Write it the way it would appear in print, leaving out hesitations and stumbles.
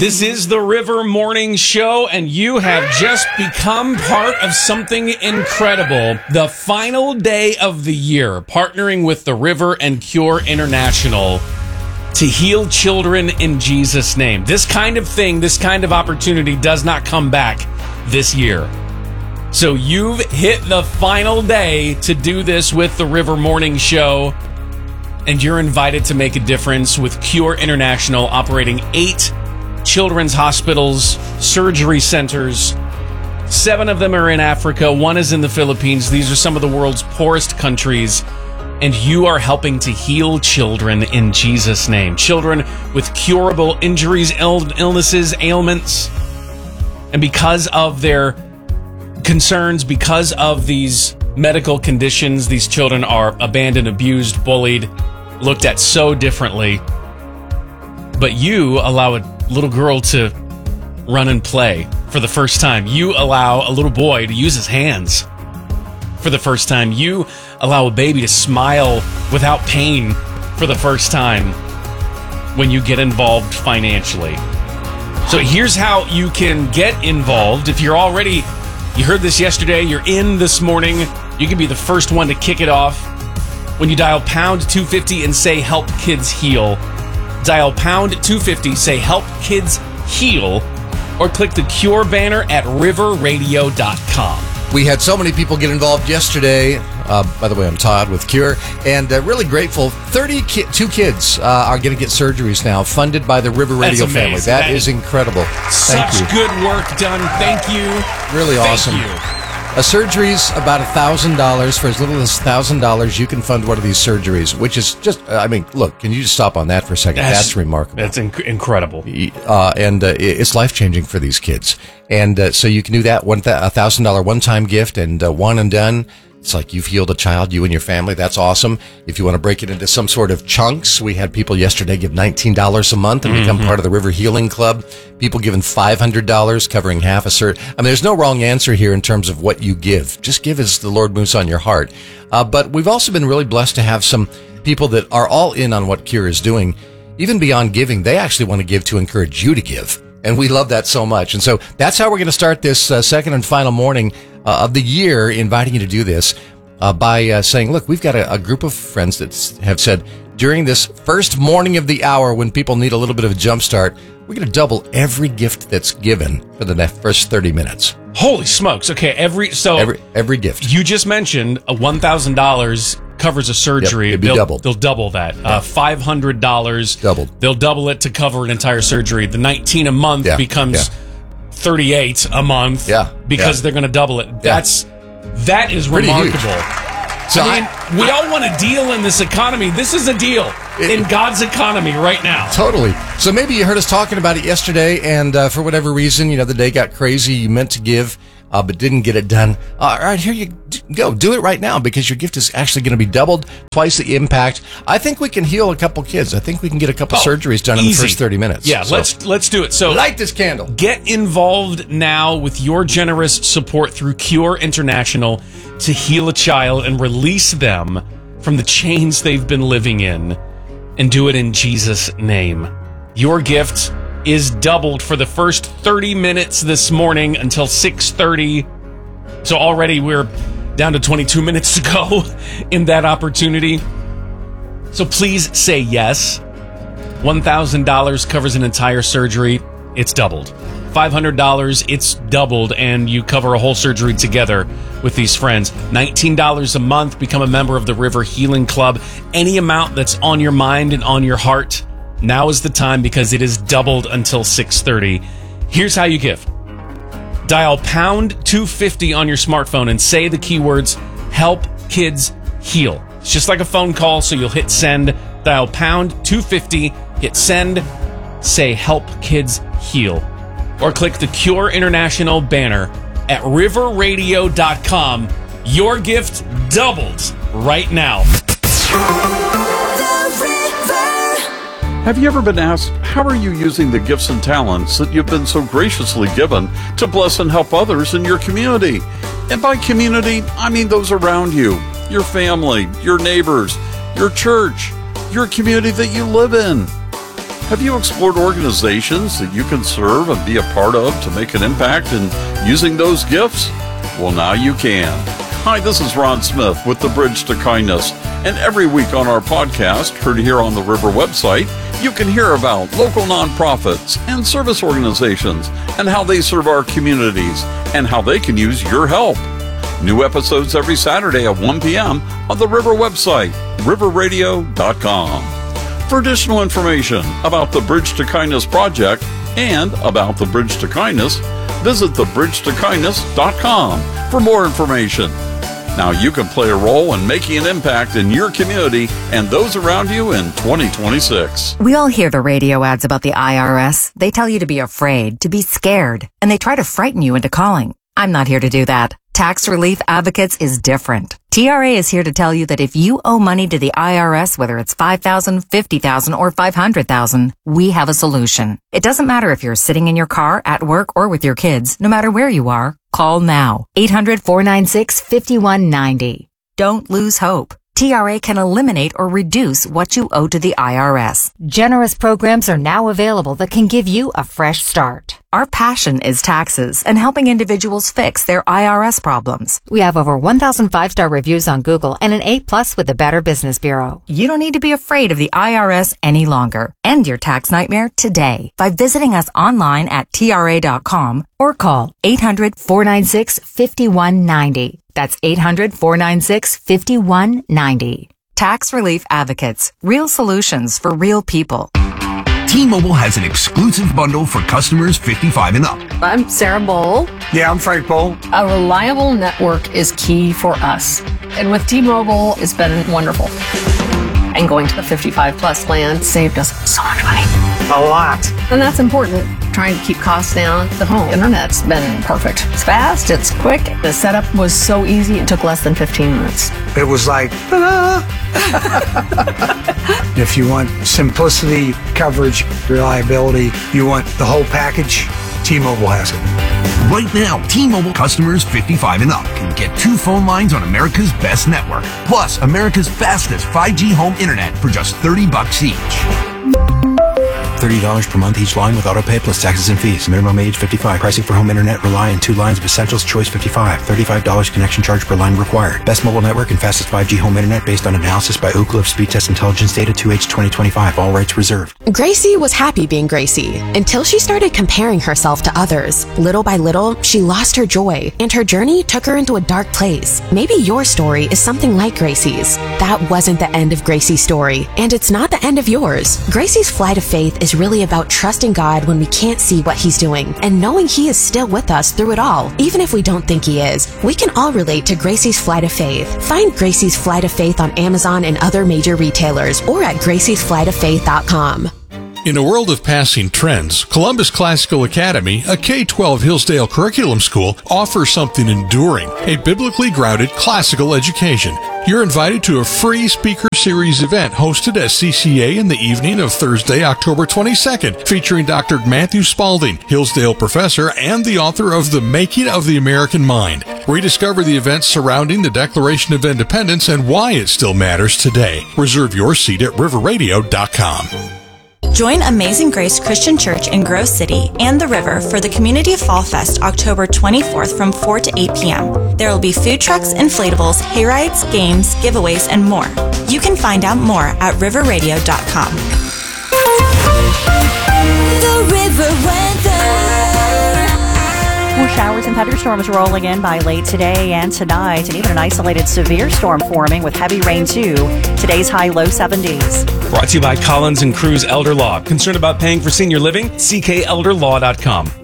This is the River Morning Show, and you have just become part of something incredible. The final day of the year, partnering with the River and Cure International to heal children in Jesus' name. This kind of thing, this kind of opportunity does not come back this year. So you've hit the final day to do this with the River Morning Show, and you're invited to make a difference with Cure International, operating 8 children's hospitals, surgery centers. 7 of them are in Africa. 1 is in the Philippines. These are some of the world's poorest countries. And you are helping to heal children in Jesus' name. Children with curable injuries, illnesses, ailments. And because of their concerns, because of these medical conditions, these children are abandoned, abused, bullied, looked at so differently. But you allow a little girl to run and play for the first time. You allow a little boy to use his hands for the first time. You allow a baby to smile without pain for the first time when you get involved financially. So here's how you can get involved. If you're already, you heard this yesterday, you're in this morning, you can be the first one to kick it off when you dial pound 250 and say help kids heal. Dial pound 250, say help kids heal, or click the Cure banner at riverradio.com. We had so many people get involved yesterday. By the way, I'm Todd with Cure, and really grateful. 32 kids are going to get surgeries now, funded by the River Radio family. That is incredible. Thank you. Such good work done. Thank you. Really awesome. Thank you. A surgery's about $1,000. For as little as $1,000, you can fund one of these surgeries, which is just, I mean, look, can you just stop on that for a second? That's remarkable. That's incredible. And it's life-changing for these kids. And so you can do that, $1,000 one-time gift, and one and done. It's like you've healed a child, you and your family. That's awesome. If you want to break it into some sort of chunks, we had people yesterday give $19 a month and become part of the River Healing Club. People giving $500, covering half a cert. I mean, there's no wrong answer here in terms of what you give. Just give as the Lord moves on your heart. But we've also been really blessed to have some people that are all in on what Cure is doing. Even beyond giving, they actually want to give to encourage you to give. And we love that so much. And so that's how we're going to start this second and final morning of the year, inviting you to do this by saying, look, we've got a group of friends that have said during this first morning of the hour when people need a little bit of a jump start, we're going to double every gift that's given for the first 30 minutes. Holy smokes. Okay, every gift. You just mentioned a $1,000 covers a surgery. Yep, it'd be doubled. They'll double that. $500 doubled. They'll double it to cover an entire surgery. The $19 a month becomes $38 a month because they're going to double it. That is pretty remarkable. Huge. So we all want a deal in this economy. This is a deal in God's economy right now. Totally. So maybe you heard us talking about it yesterday, and for whatever reason, the day got crazy. You meant to give, but didn't get it done. All right, here you go. Do it right now because your gift is actually going to be doubled, twice the impact. I think we can heal a couple kids. I think we can get a couple surgeries done in the first 30 minutes. Yeah, so let's do it. So light this candle. Get involved now with your generous support through Cure International to heal a child and release them from the chains they've been living in, and do it in Jesus' name. Your gift is doubled for the first 30 minutes this morning until 6:30. So already we're down to 22 minutes to go in that opportunity. So please say yes. $1,000 covers an entire surgery. It's doubled. $500, it's doubled, and you cover a whole surgery together with these friends. $19 a month, become a member of the River Healing Club. Any amount that's on your mind and on your heart, now is the time because it is doubled until 6:30. Here's how you give. Dial pound 250 on your smartphone and say the keywords help kids heal. It's just like a phone call, so you'll hit send. Dial pound 250, hit send, say help kids heal. Or click the Cure International banner at riverradio.com. Your gift doubled right now. Have you ever been asked, how are you using the gifts and talents that you've been so graciously given to bless and help others in your community? And by community, I mean those around you, your family, your neighbors, your church, your community that you live in. Have you explored organizations that you can serve and be a part of to make an impact in using those gifts? Well, now you can. Hi, this is Ron Smith with The Bridge to Kindness, and every week on our podcast, heard here on the River website, you can hear about local nonprofits and service organizations and how they serve our communities and how they can use your help. New episodes every Saturday at 1 p.m. on the River website, riverradio.com. For additional information about the Bridge to Kindness project and about the Bridge to Kindness, visit thebridgetokindness.com for more information. Now you can play a role in making an impact in your community and those around you in 2026. We all hear the radio ads about the IRS. They tell you to be afraid, to be scared, and they try to frighten you into calling. I'm not here to do that. Tax Relief Advocates is different. TRA is here to tell you that if you owe money to the IRS, whether it's $5,000, $50,000, or $500,000, we have a solution. It doesn't matter if you're sitting in your car, at work, or with your kids. No matter where you are, call now. 800-496-5190. Don't lose hope. TRA can eliminate or reduce what you owe to the IRS. Generous programs are now available that can give you a fresh start. Our passion is taxes and helping individuals fix their IRS problems. We have over 1,000 5-star reviews on Google and an A+ with the Better Business Bureau. You don't need to be afraid of the IRS any longer. End your tax nightmare today by visiting us online at TRA.com or call 800-496-5190. That's 800-496-5190. Tax Relief Advocates. Real solutions for real people. T-Mobile has an exclusive bundle for customers 55 and up. I'm Sarah Bowl. Yeah, I'm Frank Bowl. A reliable network is key for us. And with T-Mobile, it's been wonderful. And going to the 55 plus plan saved us so much money. A lot. And that's important. Trying to keep costs down. The home internet's been perfect. It's fast, it's quick. The setup was so easy, it took less than 15 minutes. It was like, ta-da! If you want simplicity, coverage, reliability, you want the whole package, T-Mobile has it. Right now, T-Mobile customers 55 and up can get 2 phone lines on America's best network, plus America's fastest 5G home internet for just $30 each. $30 per month each line with autopay plus taxes and fees. Minimum age 55. Pricing for home internet rely on 2 lines of Essentials Choice 55. $35 connection charge per line required. Best mobile network and fastest 5G home internet based on analysis by Ookla of Speed Test Intelligence data 2H 2025. All rights reserved. Gracie was happy being Gracie until she started comparing herself to others. Little by little, she lost her joy, and her journey took her into a dark place. Maybe your story is something like Gracie's. That wasn't the end of Gracie's story, and it's not the end of yours. Gracie's Flight of Faith is really about trusting God when we can't see what He's doing, and knowing He is still with us through it all, even if we don't think He is. We can all relate to Gracie's Flight of Faith. Find Gracie's Flight of Faith on Amazon and other major retailers, or at graciesflightoffaith.com. In a world of passing trends, Columbus Classical Academy, a K-12 Hillsdale curriculum school, offers something enduring, a biblically grounded classical education. You're invited to a free speaker series event hosted at CCA in the evening of Thursday, October 22nd, featuring Dr. Matthew Spalding, Hillsdale professor and the author of The Making of the American Mind. Rediscover the events surrounding the Declaration of Independence and why it still matters today. Reserve your seat at riverradio.com. Join Amazing Grace Christian Church in Grove City and the River for the Community Fall Fest October 24th from 4 to 8 p.m. There will be food trucks, inflatables, hayrides, games, giveaways, and more. You can find out more at riverradio.com. The River Weather. More showers and thunderstorms rolling in by late today and tonight, and even an isolated severe storm forming with heavy rain too. Today's high low 70s. Brought to you by Collins and Cruz Elder Law. Concerned about paying for senior living? CKElderlaw.com.